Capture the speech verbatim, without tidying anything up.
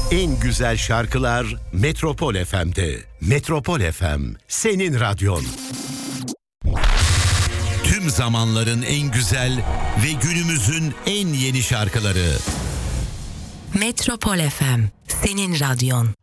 En güzel şarkılar Metropol F M'de. Metropol F M, senin radyon. Tüm zamanların en güzel ve günümüzün en yeni şarkıları. Metropol F M, senin radyon.